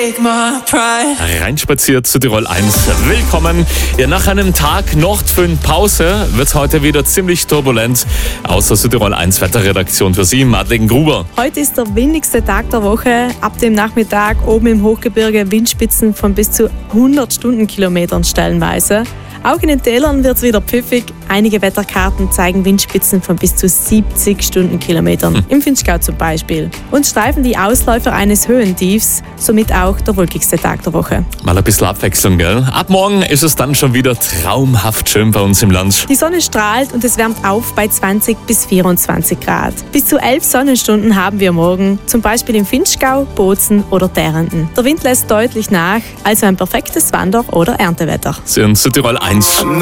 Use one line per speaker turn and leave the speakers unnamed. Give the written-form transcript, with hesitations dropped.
Reinspaziert zu Tirol 1. Willkommen. Ja, nach einem Tag Nordföhn-Pause wird es heute wieder ziemlich turbulent. Außer Südtirol 1 Wetterredaktion für Sie, Madeleine Gruber.
Heute ist der windigste Tag der Woche. Ab dem Nachmittag oben im Hochgebirge Windspitzen von bis zu 100 Stundenkilometern stellenweise. Auch in den Tälern wird es wieder pfiffig. Einige Wetterkarten zeigen Windspitzen von bis zu 70 Stundenkilometern. Im Vinschgau zum Beispiel. Und streifen die Ausläufer eines Höhentiefs, somit auch der wolkigste Tag der Woche.
Mal ein bisschen Abwechslung, gell? Ab morgen ist es dann schon wieder traumhaft schön bei uns im Land.
Die Sonne strahlt und es wärmt auf bei 20 bis 24 Grad. Bis zu 11 Sonnenstunden haben wir morgen, zum Beispiel im Vinschgau, Bozen oder Därenden. Der Wind lässt deutlich nach, also ein perfektes Wander- oder Erntewetter.
Sie hören Südtirol 1.